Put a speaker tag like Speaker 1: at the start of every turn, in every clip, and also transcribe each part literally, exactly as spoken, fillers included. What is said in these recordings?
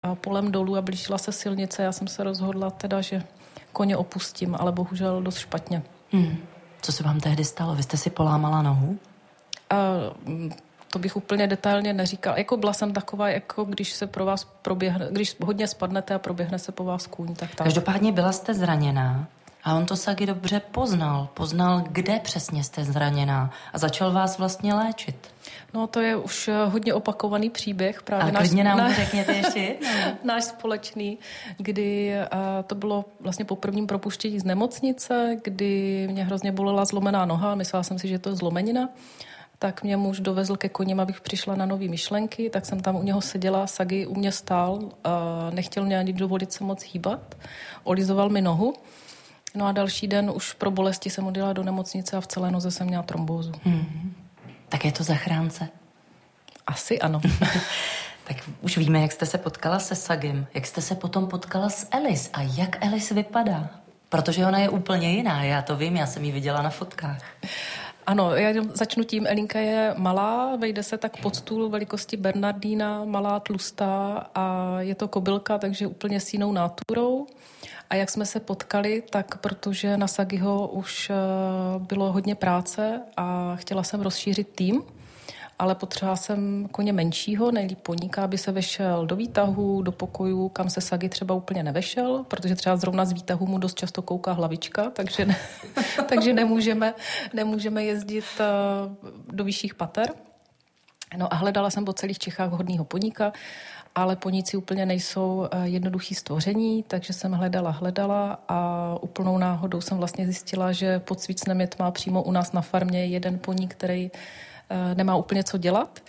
Speaker 1: polem dolů a blížila se silnice. Já jsem se rozhodla teda, že koně opustím, ale bohužel dost špatně.
Speaker 2: Hmm. Co se vám tehdy stalo? Vy jste si polámala nohu?
Speaker 1: A to bych úplně detailně neříkala. Jako byla jsem taková, jako když se pro vás proběhne, když hodně spadnete a proběhne se po vás kůň, tak tak.
Speaker 2: Každopádně byla jste zraněná a on to Sagi dobře poznal. Poznal, kde přesně jste zraněná a začal vás vlastně léčit.
Speaker 1: No to je už hodně opakovaný příběh. Právě
Speaker 2: ale
Speaker 1: náš,
Speaker 2: klidně nám
Speaker 1: náš,
Speaker 2: to řekněte ještě jednou.
Speaker 1: Náš společný, kdy uh, to bylo vlastně po prvním propuštění z nemocnice, kdy mě hrozně bolela zlomená noha, myslela jsem si, že to je zlomenina. Tak mě muž dovezl ke koním, abych přišla na nový myšlenky, tak jsem tam u něho seděla, Sagi u mě stál, a nechtěl mě ani dovolit se moc hýbat, olizoval mi nohu. No a další den už pro bolesti jsem odjela do nemocnice a v celé noze jsem měla trombózu.
Speaker 2: Hmm. Tak je to zachránce?
Speaker 1: Asi ano.
Speaker 2: Tak už víme, jak jste se potkala se Sagim, jak jste se potom potkala s Alice a jak Alice vypadá. Protože ona je úplně jiná, já to vím, já jsem ji viděla na fotkách.
Speaker 1: Ano, já začnu tím, Elinka je malá, vejde se tak pod stůl velikosti Bernardína, malá, tlustá a je to kobylka, takže úplně s jinou náturou. A jak jsme se potkali, tak protože na Sagiho už bylo hodně práce a chtěla jsem rozšířit tým, ale potřebovala jsem koně menšího, nejlíp poníka, aby se vešel do výtahu, do pokoju, kam se Sagi třeba úplně nevešel, protože třeba zrovna z výtahu mu dost často kouká hlavička, takže, ne, takže nemůžeme, nemůžeme jezdit do vyšších pater. No a hledala jsem po celých Čechách vhodného poníka, ale poníci úplně nejsou jednoduchý stvoření, takže jsem hledala, hledala a úplnou náhodou jsem vlastně zjistila, že pod Svícnem má přímo u nás na farmě jeden poník, který nemá úplně co dělat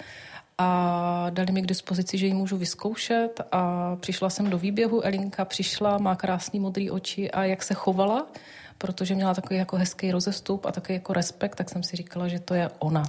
Speaker 1: a dali mi k dispozici, že ji můžu vyzkoušet a přišla jsem do výběhu, Elinka přišla, má krásný modrý oči a jak se chovala, protože měla takový jako hezký rozestup a takový jako respekt, tak jsem si říkala, že to je ona.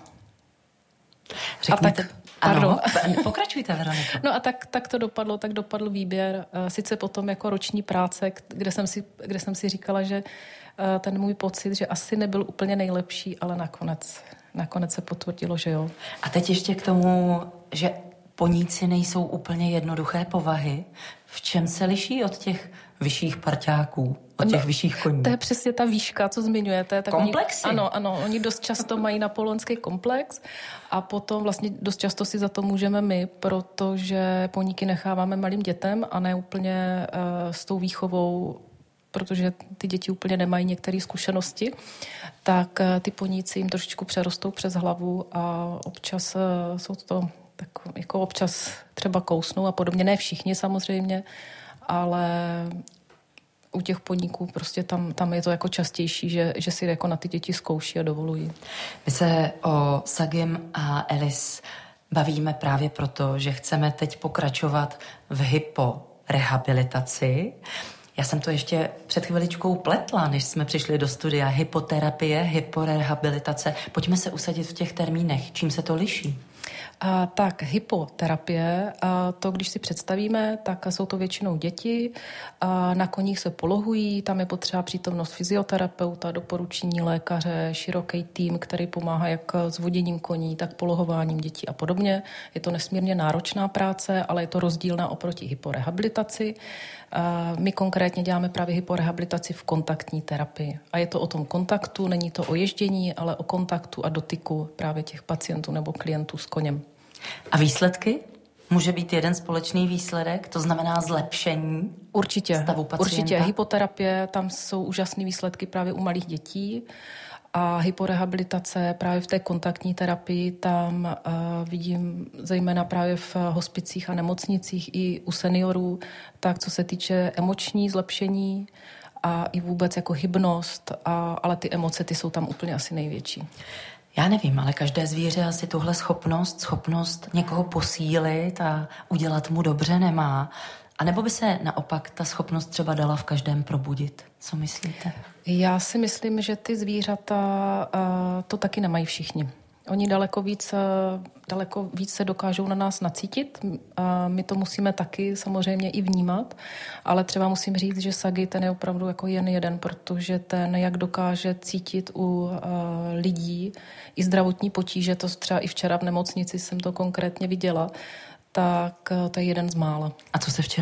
Speaker 2: Řekněte,
Speaker 1: a tak,
Speaker 2: ano, pokračujte, Veroniko.
Speaker 1: No a tak, tak to dopadlo, tak dopadl výběr. Sice potom jako roční práce, kde jsem si, kde jsem si říkala, že ten můj pocit, že asi nebyl úplně nejlepší, ale nakonec, nakonec se potvrdilo, že jo.
Speaker 2: A teď ještě k tomu, že poníci nejsou úplně jednoduché povahy. V čem se liší od těch vyšších parťáků, od těch no, vyšších koní?
Speaker 1: To je přesně ta výška, co zmiňujete. Tak
Speaker 2: komplexy?
Speaker 1: Oni, ano, ano, oni dost často mají napoleonský komplex a potom vlastně dost často si za to můžeme my, protože poníky necháváme malým dětem a ne úplně uh, s tou výchovou, protože ty děti úplně nemají některé zkušenosti, tak uh, ty poníci jim trošičku přerostou přes hlavu a občas uh, jsou to tak jako občas třeba kousnou a podobně. Ne všichni samozřejmě, ale u těch poníků prostě tam, tam je to jako častější, že, že si jako na ty děti zkouší a dovolují.
Speaker 2: My se o Sagim a Alice bavíme právě proto, že chceme teď pokračovat v hyporehabilitaci. Já jsem to ještě před chviličkou pletla, než jsme přišli do studia. Hypoterapie, hyporehabilitace. Pojďme se usadit v těch termínech. Čím se to liší?
Speaker 1: A, tak hypoterapie, a to když si představíme, tak jsou to většinou děti, a na koních se polohují, tam je potřeba přítomnost fyzioterapeuta, doporučení lékaře, široký tým, který pomáhá jak s voděním koní, tak polohováním dětí a podobně. Je to nesmírně náročná práce, ale je to rozdílná oproti hyporehabilitaci. A my konkrétně děláme právě hyporehabilitaci v kontaktní terapii. A je to o tom kontaktu, není to o ježdění, ale o kontaktu a dotyku právě těch pacientů nebo klientů s koněm.
Speaker 2: A výsledky? Může být jeden společný výsledek, to znamená zlepšení
Speaker 1: určitě,
Speaker 2: stavu pacienta?
Speaker 1: Určitě. Hypoterapie, tam jsou úžasné výsledky právě u malých dětí a hyporehabilitace právě v té kontaktní terapii, tam uh, vidím zejména právě v hospicích a nemocnicích i u seniorů, tak co se týče emoční zlepšení a i vůbec jako hybnost, a, ale ty emoce, ty jsou tam úplně asi největší.
Speaker 2: Já nevím, ale každé zvíře asi tuhle schopnost, schopnost někoho posílit a udělat mu dobře nemá. A nebo by se naopak ta schopnost třeba dala v každém probudit? Co myslíte? Já
Speaker 1: si myslím, že ty zvířata uh, to taky nemají všichni. Oni daleko víc, daleko víc se dokážou na nás nacítit. A my to musíme taky samozřejmě i vnímat, ale třeba musím říct, že Sagi ten je opravdu jako jen jeden, protože ten, jak dokáže cítit u uh, lidí i zdravotní potíže, to třeba i včera v nemocnici jsem to konkrétně viděla, tak to je jeden z mála.
Speaker 2: A co se včera